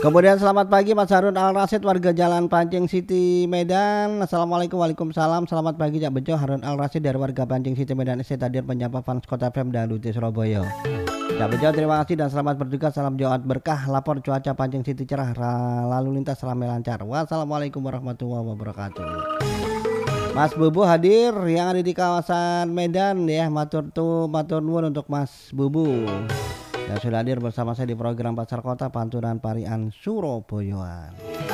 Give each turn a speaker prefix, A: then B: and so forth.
A: Kemudian selamat pagi Mas Harun Al Rasyid warga Jalan Pancing City Medan. Assalamualaikum waalaikumsalam. Selamat pagi Cak Bejo Harun Al Rasyid dari warga Pancing City Medan. Saya hadir penyapa fans Kota FM dan Duti Surabaya. Cak Bejo terima kasih dan selamat bertugas. Salam Jumat berkah. Lapor cuaca Pancing City cerah, lalu lintas ramai lancar. Wassalamualaikum warahmatullahi wabarakatuh. Mas Bubu hadir yang ada di kawasan Medan ya. Matur nuwun untuk Mas Bubu. Yang sudah hadir bersama saya di program Pasar Kota Panturan Parian Surabaya.